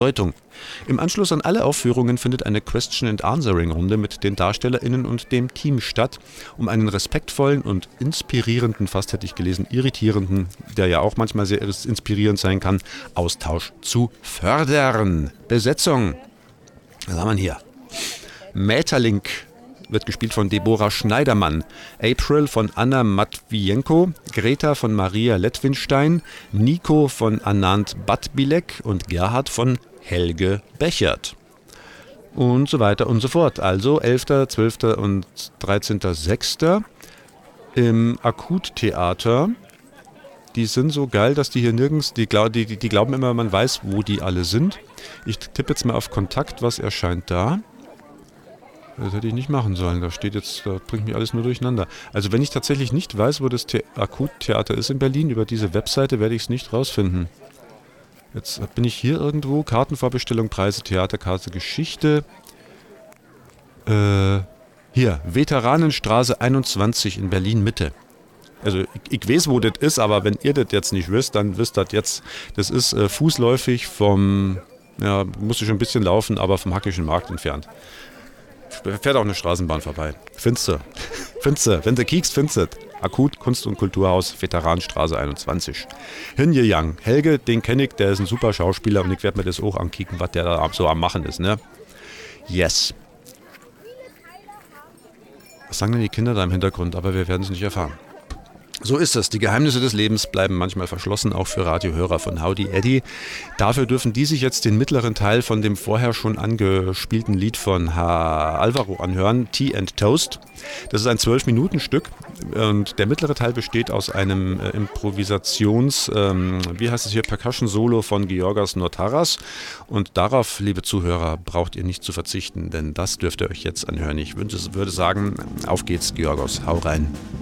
Bedeutung. Im Anschluss an alle Aufführungen findet eine Question-and-Answering-Runde mit den DarstellerInnen und dem Team statt, um einen respektvollen und inspirierenden, fast hätte ich gelesen, irritierenden, der ja auch manchmal sehr inspirierend sein kann, Austausch zu fördern. Besetzung. Was haben wir hier? Maeterlinck wird gespielt von Deborah Schneidermann, April von Anna Matwijenko, Greta von Maria Letwinstein, Nico von Anand Batbilek und Gerhard von Helge Bechert. Und so weiter und so fort. Also 11., 12. und 13.06. im Akuttheater. Die sind so geil, dass die hier nirgends, die glauben immer, man weiß, wo die alle sind. Ich tippe jetzt mal auf Kontakt, was erscheint da. Das hätte ich nicht machen sollen, da bringt mich alles nur durcheinander. Also wenn ich tatsächlich nicht weiß, wo das Akuttheater ist in Berlin, über diese Webseite werde ich es nicht rausfinden. Jetzt bin ich hier irgendwo, Kartenvorbestellung, Preise, Theaterkarte, Geschichte. Hier, Veteranenstraße 21 in Berlin-Mitte. Also ich weiß, wo das ist, aber wenn ihr das jetzt nicht wisst, dann wisst ihr das jetzt. Das ist fußläufig musste schon ein bisschen laufen, aber vom Hackischen Markt entfernt. Fährt auch eine Straßenbahn vorbei. Findest du. Wenn du kiekst, findest du. Akut, Kunst- und Kulturhaus, Veteranenstraße 21. Hinje Yang. Helge, den kenne ich, der ist ein super Schauspieler und ich werde mir das auch ankicken, was der da so am Machen ist, ne? Yes. Was sagen denn die Kinder da im Hintergrund? Aber wir werden es nicht erfahren. So ist es. Die Geheimnisse des Lebens bleiben manchmal verschlossen, auch für Radiohörer von Howdy Eddy. Dafür dürfen die sich jetzt den mittleren Teil von dem vorher schon angespielten Lied von Alvaro anhören, Tea and Toast. Das ist ein 12-Minuten-Stück und der mittlere Teil besteht aus einem Percussion-Solo von Georgas Notaras. Und darauf, liebe Zuhörer, braucht ihr nicht zu verzichten, denn das dürft ihr euch jetzt anhören. Ich würde sagen, auf geht's, Georgos, hau rein.